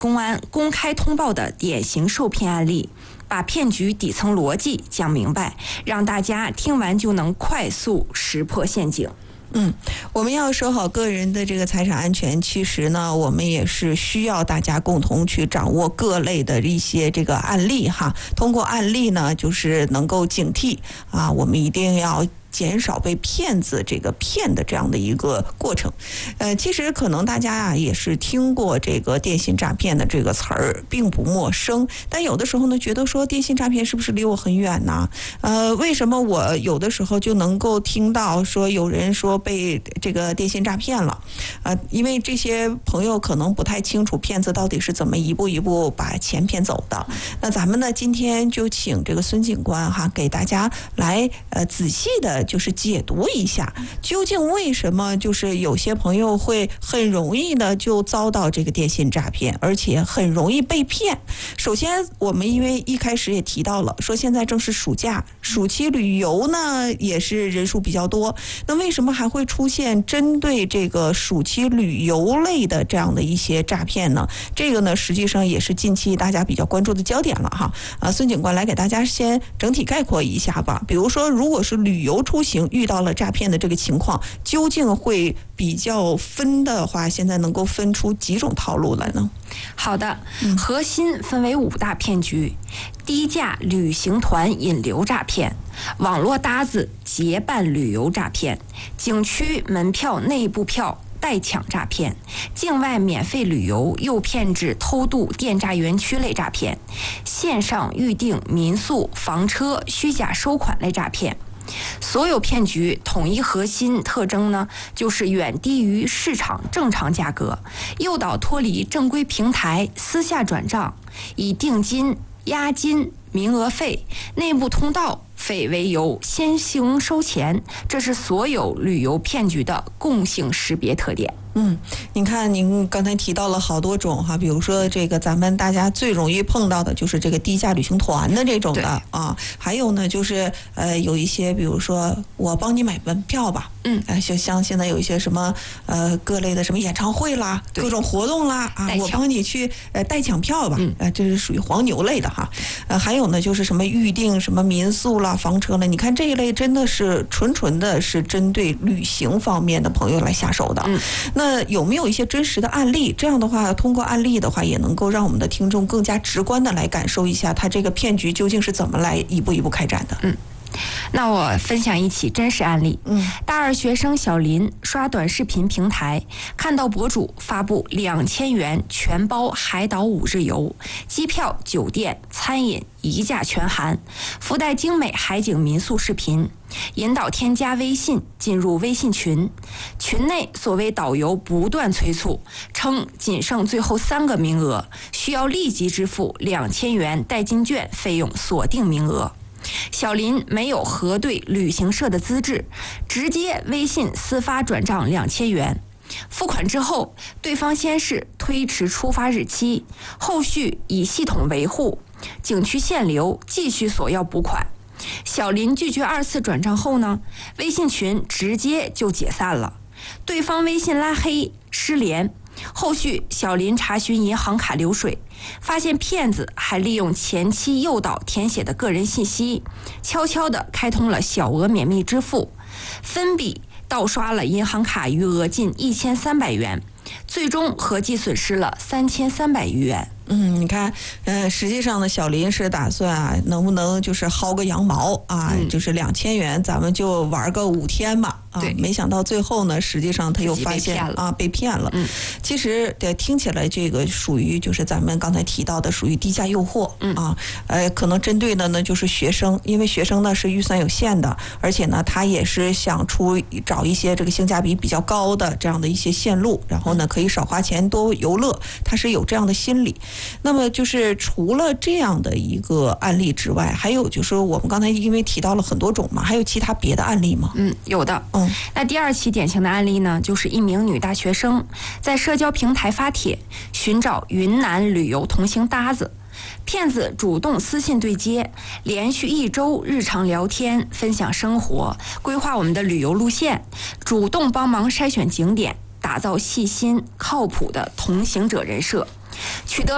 公安公开通报的典型受骗案例，把骗局底层逻辑讲明白，让大家听完就能快速识破陷阱。 我们要守好个人的这个财产安全，其实呢，我们也是需要大家共同去掌握各类的一些这个案例哈。通过案例呢，就是能够警惕我们一定要减少被骗子这个骗的这样的一个过程。其实可能大家也是听过这个电信诈骗的这个词儿，并不陌生。但有的时候呢，觉得说电信诈骗是不是离我很远呢？为什么我有的时候就能够听到说有人说被这个电信诈骗了？因为这些朋友可能不太清楚骗子到底是怎么一步一步把钱骗走的。那咱们呢，今天就请这个孙警官给大家来仔细的就是解读一下，究竟为什么就是有些朋友会很容易的就遭到这个电信诈骗，而且很容易被骗。首先我们因为一开始也提到了，说现在正是暑假，暑期旅游呢也是人数比较多，那为什么还会出现针对这个暑期旅游类的这样的一些诈骗呢？这个呢实际上也是近期大家比较关注的焦点了哈。孙警官来给大家先整体概括一下吧。比如说，如果是旅游出行遇到了诈骗的这个情况，究竟会比较分的话，现在能够分出几种套路来呢？ 好的，核心分为5大骗局：低价旅行团引流诈骗、网络搭子结伴旅游诈骗、景区门票内部票代抢诈骗、境外免费旅游诱骗至偷渡电诈园区类诈骗、线上预订民宿房车虚假收款类诈骗。所有骗局统一核心特征呢，就是远低于市场正常价格，诱导脱离正规平台，私下转账，以定金、押金、名额费、内部通道费为由先行收钱，这是所有旅游骗局的共性识别特点。 你看您刚才提到了好多种哈，比如说这个咱们大家最容易碰到的就是这个低价旅行团的这种的还有呢就是有一些比如说我帮你买门票吧，像现在有一些什么各类的什么演唱会啦，各种活动啦我帮你去代抢票吧，这是属于黄牛类的哈。还有呢就是什么预定什么民宿啦、房车了，你看这一类真的是纯的是针对旅行方面的朋友来下手的。那有没有一些真实的案例？这样的话，通过案例的话，也能够让我们的听众更加直观的来感受一下，他这个骗局究竟是怎么来一步一步开展的。 那我分享一起真实案例。大二学生小林刷短视频平台，看到博主发布2000元全包海岛5日游，机票、酒店、餐饮一价全含，附带精美海景民宿视频，引导添加微信进入微信群，群内所谓导游不断催促，称仅剩最后3个名额，需要立即支付2000元代金券费用锁定名额。小林没有核对旅行社的资质，直接微信私发转账2000元。付款之后，对方先是推迟出发日期，后续以系统维护、景区限流继续索要补款。小林拒绝2次转账后呢，微信群直接就解散了，对方微信拉黑失联。后续小林查询银行卡流水，发现骗子还利用前妻诱导填写的个人信息，悄悄地开通了小额免密支付，分笔盗刷了银行卡余额近1300元，最终合计损失了3300余元。 你看，实际上呢，小林是打算能不能就是薅个羊毛就是2000元，咱们就玩个5天嘛。没想到最后呢，实际上他又发现被骗了。其实听起来这个属于就是咱们刚才提到的属于低价诱惑可能针对的呢就是学生，因为学生呢是预算有限的，而且呢他也是想找一些这个性价比比较高的这样的一些线路，然后呢可以少花钱多游乐，他是有这样的心理。那么就是除了这样的一个案例之外，还有就是我们刚才因为提到了很多种嘛，还有其他别的案例吗？ 有的。那第2起典型的案例呢，就是一名女大学生在社交平台发帖寻找云南旅游同行搭子，骗子主动私信对接，连续1周日常聊天，分享生活，规划我们的旅游路线，主动帮忙筛选景点，打造细心靠谱的同行者人设，取得